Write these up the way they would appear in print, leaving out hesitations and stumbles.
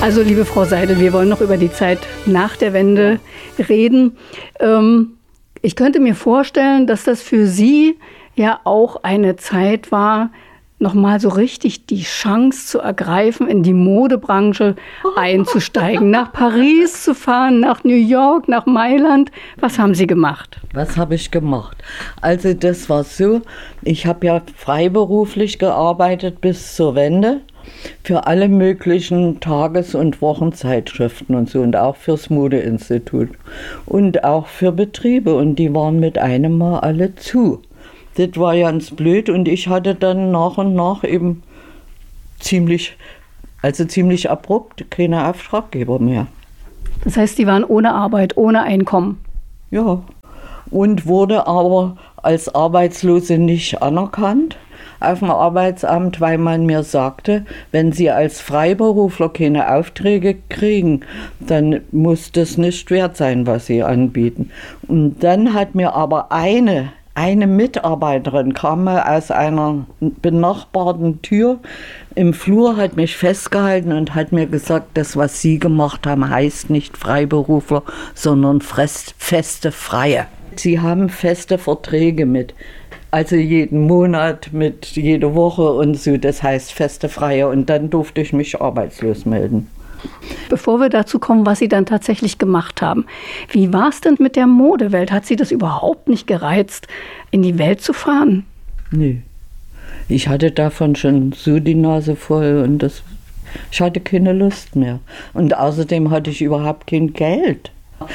Also, liebe Frau Seidel, wir wollen noch über die Zeit nach der Wende reden. Ich könnte mir vorstellen, dass das für Sie ja auch eine Zeit war, nochmal so richtig die Chance zu ergreifen, in die Modebranche einzusteigen, nach Paris zu fahren, nach New York, nach Mailand. Was haben Sie gemacht? Was habe ich gemacht? Also das war so, ich habe ja freiberuflich gearbeitet bis zur Wende für alle möglichen Tages- und Wochenzeitschriften und so und auch fürs Modeinstitut und auch für Betriebe und die waren mit einem Mal alle zu. Das war ganz blöd und ich hatte dann nach und nach eben ziemlich abrupt keine Auftraggeber mehr. Das heißt, Sie waren ohne Arbeit, ohne Einkommen? Ja, und wurde aber als Arbeitslose nicht anerkannt auf dem Arbeitsamt, weil man mir sagte, wenn Sie als Freiberufler keine Aufträge kriegen, dann muss das nicht wert sein, was Sie anbieten. Und dann hat mir aber eine Mitarbeiterin kam mal aus einer benachbarten Tür im Flur, hat mich festgehalten und hat mir gesagt, das, was Sie gemacht haben, heißt nicht Freiberufler, sondern feste Freie. Sie haben feste Verträge also jeden Monat, mit jede Woche und so, das heißt feste Freie. Und dann durfte ich mich arbeitslos melden. Bevor wir dazu kommen, was Sie dann tatsächlich gemacht haben, wie war es denn mit der Modewelt? Hat Sie das überhaupt nicht gereizt, in die Welt zu fahren? Nee, ich hatte davon schon so die Nase voll und ich hatte keine Lust mehr. Und außerdem hatte ich überhaupt kein Geld.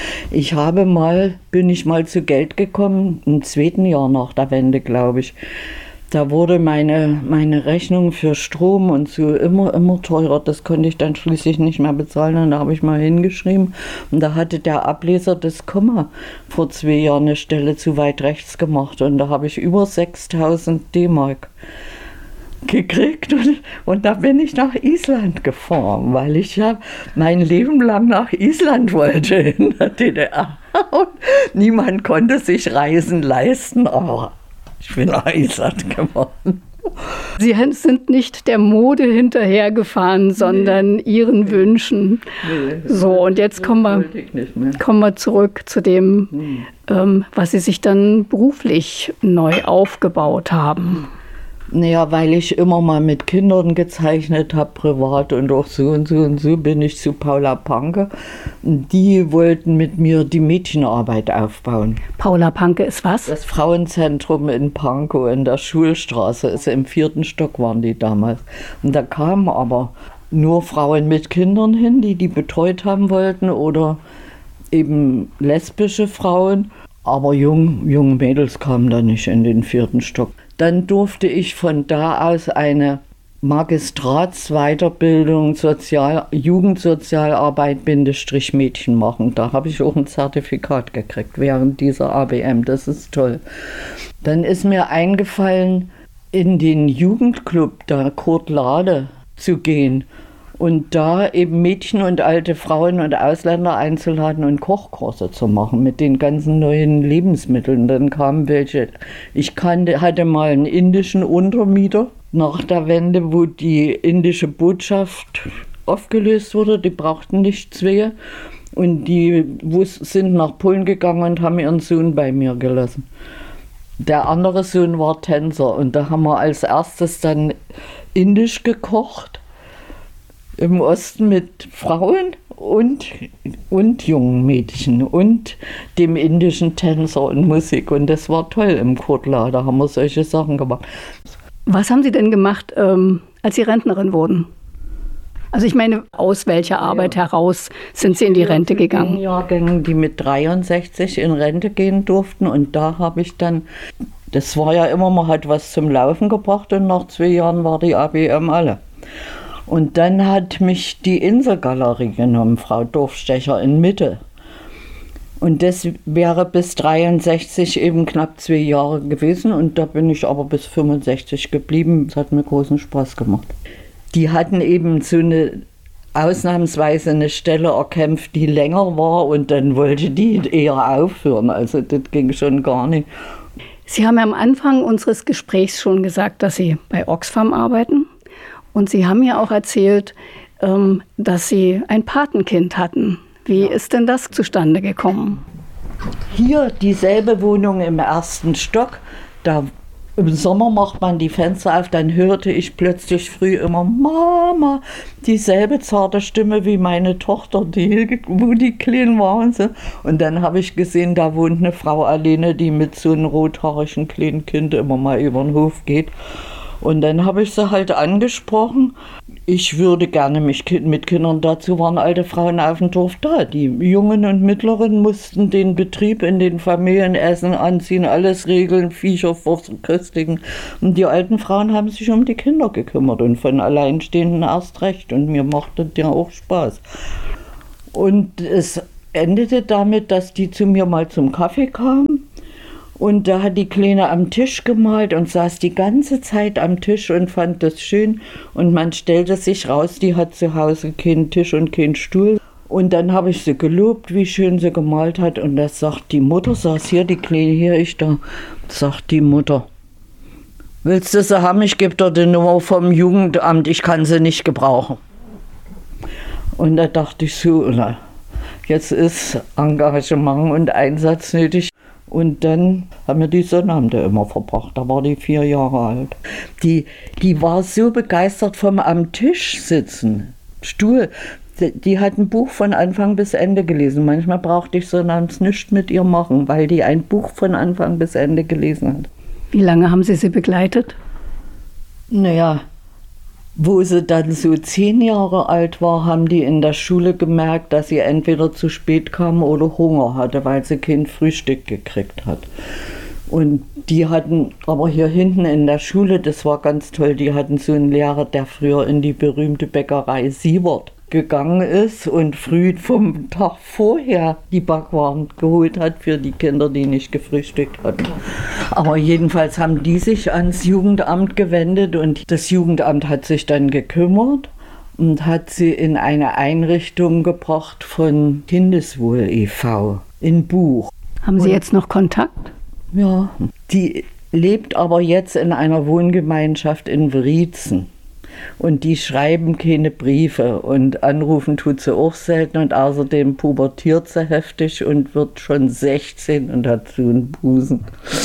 Bin ich mal zu Geld gekommen, im 2. Jahr nach der Wende, glaube ich. Da wurde meine Rechnung für Strom und so immer teurer. Das konnte ich dann schließlich nicht mehr bezahlen. Und da habe ich mal hingeschrieben. Und da hatte der Ableser das Komma vor 2 Jahren eine Stelle zu weit rechts gemacht. Und da habe ich über 6.000 D-Mark gekriegt. Und da bin ich nach Island gefahren, weil ich ja mein Leben lang nach Island wollte in der DDR. Und niemand konnte sich Reisen leisten, aber ich bin nach Island geworden. Sie sind nicht der Mode hinterhergefahren, sondern Ihren Wünschen. So, und jetzt kommen wir zurück zu dem, was Sie sich dann beruflich neu aufgebaut haben. Naja, weil ich immer mal mit Kindern gezeichnet habe, privat und auch so und so bin ich zu Paula Panke. Die wollten mit mir die Mädchenarbeit aufbauen. Paula Panke ist was? Das Frauenzentrum in Pankow in der Schulstraße, also im 4. Stock waren die damals. Und da kamen aber nur Frauen mit Kindern hin, die betreut haben wollten oder eben lesbische Frauen. Aber junge Mädels kamen da nicht in den 4. Stock. Dann durfte ich von da aus eine Magistratsweiterbildung Jugendsozialarbeit Mädchen machen. Da habe ich auch ein Zertifikat gekriegt während dieser ABM. Das ist toll. Dann ist mir eingefallen, in den Jugendclub der Kurt Lade zu gehen und da eben Mädchen und alte Frauen und Ausländer einzuladen und Kochkurse zu machen mit den ganzen neuen Lebensmitteln. Dann kamen welche. Hatte mal einen indischen Untermieter nach der Wende, wo die indische Botschaft aufgelöst wurde. Die brauchten nichts mehr. Und die sind nach Polen gegangen und haben ihren Sohn bei mir gelassen. Der andere Sohn war Tänzer und da haben wir als erstes dann indisch gekocht. Im Osten mit Frauen und jungen Mädchen und dem indischen Tänzer und Musik. Und das war toll im Kurtla, da haben wir solche Sachen gemacht. Was haben Sie denn gemacht, als Sie Rentnerin wurden? Also ich meine, aus welcher Arbeit heraus sind Sie in die Rente gegangen? Jahrgängen, die mit 63 in Rente gehen durften. Und da habe ich dann, das war ja immer, man hat was zum Laufen gebracht und nach 2 Jahren war die ABM alle. Und dann hat mich die Inselgalerie genommen, Frau Dorfstecher in Mitte. Und das wäre bis 63 eben knapp 2 Jahre gewesen und da bin ich aber bis 65 geblieben. Das hat mir großen Spaß gemacht. Die hatten eben so ausnahmsweise eine Stelle erkämpft, die länger war und dann wollte die eher aufhören. Also das ging schon gar nicht. Sie haben ja am Anfang unseres Gesprächs schon gesagt, dass Sie bei Oxfam arbeiten. Und Sie haben ja auch erzählt, dass Sie ein Patenkind hatten. Wie ist denn das zustande gekommen? Hier dieselbe Wohnung im 1. Stock, da im Sommer macht man die Fenster auf, dann hörte ich plötzlich früh immer Mama, dieselbe zarte Stimme wie meine Tochter, wo die klein war und so. Und dann habe ich gesehen, da wohnt eine Frau alleine, die mit so einem rothaarigen kleinen Kind immer mal über den Hof geht. Und dann habe ich sie halt angesprochen, ich würde gerne mich mit Kindern, dazu waren alte Frauen auf dem Dorf da. Die Jungen und Mittleren mussten den Betrieb in den Familien essen, anziehen, alles regeln, Viecher verköstigen. Und die alten Frauen haben sich um die Kinder gekümmert und von Alleinstehenden erst recht. Und mir machte der auch Spaß. Und es endete damit, dass die zu mir mal zum Kaffee kamen. Und da hat die Kleine am Tisch gemalt und saß die ganze Zeit am Tisch und fand das schön. Und man stellte sich raus, die hat zu Hause keinen Tisch und keinen Stuhl. Und dann habe ich sie gelobt, wie schön sie gemalt hat. Und das sagt die Mutter, saß hier, die Kleine hier, ich da, sagt die Mutter, willst du sie haben? Ich gebe dir die Nummer vom Jugendamt, ich kann sie nicht gebrauchen. Und da dachte ich so, na, jetzt ist Engagement und Einsatz nötig. Und dann haben wir die Sonnabende immer verbracht, da war die 4 Jahre alt. Die war so begeistert vom am Tisch sitzen, Stuhl. Die hat ein Buch von Anfang bis Ende gelesen. Manchmal brauchte ich sonnabends nichts mit ihr machen, weil die ein Buch von Anfang bis Ende gelesen hat. Wie lange haben Sie sie begleitet? Naja, wo sie dann so 10 Jahre alt war, haben die in der Schule gemerkt, dass sie entweder zu spät kam oder Hunger hatte, weil sie kein Frühstück gekriegt hat. Und die hatten aber hier hinten in der Schule, das war ganz toll, die hatten so einen Lehrer, der früher in die berühmte Bäckerei Siebert gegangen ist und früh vom Tag vorher die Backwaren geholt hat für die Kinder, die nicht gefrühstückt hatten. Aber jedenfalls haben die sich ans Jugendamt gewendet und das Jugendamt hat sich dann gekümmert und hat sie in eine Einrichtung gebracht von Kindeswohl e.V. in Buch. Haben Sie jetzt noch Kontakt? Ja, die lebt aber jetzt in einer Wohngemeinschaft in Wriezen. Und die schreiben keine Briefe und anrufen tut sie auch selten und außerdem pubertiert sie heftig und wird schon 16 und hat so einen Busen.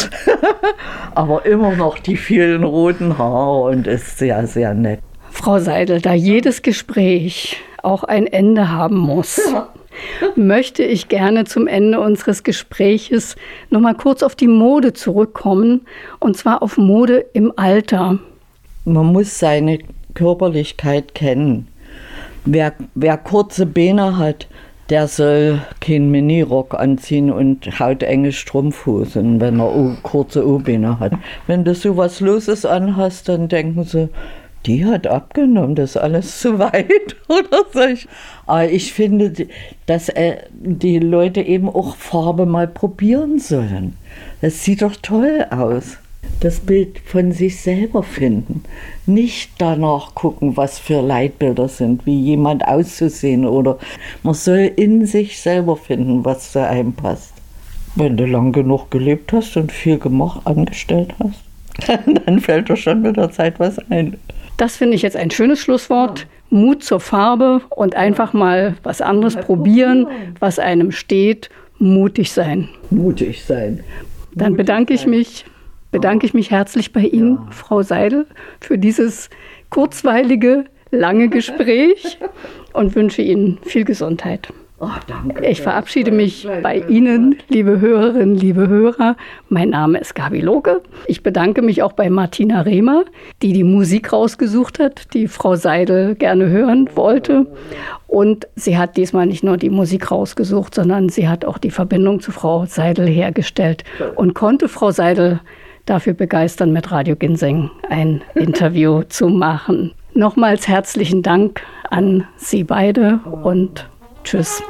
Aber immer noch die vielen roten Haare und ist sehr, sehr nett. Frau Seidel, da jedes Gespräch auch ein Ende haben muss, möchte ich gerne zum Ende unseres Gespräches noch mal kurz auf die Mode zurückkommen, und zwar auf Mode im Alter. Man muss seine Körperlichkeit kennen. Wer kurze Beine hat, der soll keinen Minirock anziehen und hautenge Strumpfhosen, wenn er kurze O-Beine hat. Wenn du so was Loses anhast, dann denken sie, die hat abgenommen, das ist alles zu weit oder so. Aber ich finde, dass die Leute eben auch Farbe mal probieren sollen. Das sieht doch toll aus. Das Bild von sich selber finden. Nicht danach gucken, was für Leitbilder sind, wie jemand auszusehen, oder man soll in sich selber finden, was zu einem passt. Wenn du lang genug gelebt hast und viel angestellt hast, dann fällt dir schon mit der Zeit was ein. Das finde ich jetzt ein schönes Schlusswort. Mut zur Farbe und einfach mal was anderes probieren, was einem steht. Mutig sein. Mutig sein. Dann bedanke ich mich herzlich bei Ihnen, ja, Frau Seidel, für dieses kurzweilige, lange Gespräch und wünsche Ihnen viel Gesundheit. Oh, danke. Ich verabschiede mich bei Ihnen, liebe Hörerinnen, liebe Hörer. Mein Name ist Gabi Lohke. Ich bedanke mich auch bei Martina Rehmer, die die Musik rausgesucht hat, die Frau Seidel gerne hören wollte. Und sie hat diesmal nicht nur die Musik rausgesucht, sondern sie hat auch die Verbindung zu Frau Seidel hergestellt und konnte Frau Seidel dafür begeistern, mit Radio Ginseng ein Interview zu machen. Nochmals herzlichen Dank an Sie beide und tschüss.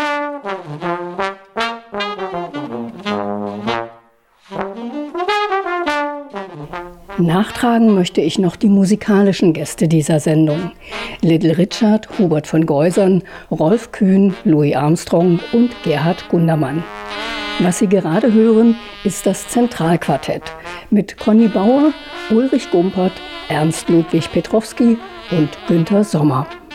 Nachtragen möchte ich noch die musikalischen Gäste dieser Sendung. Little Richard, Hubert von Geusern, Rolf Kühn, Louis Armstrong und Gerhard Gundermann. Was Sie gerade hören, ist das Zentralquartett mit Conny Bauer, Ulrich Gumpert, Ernst Ludwig Petrowski und Günter Sommer.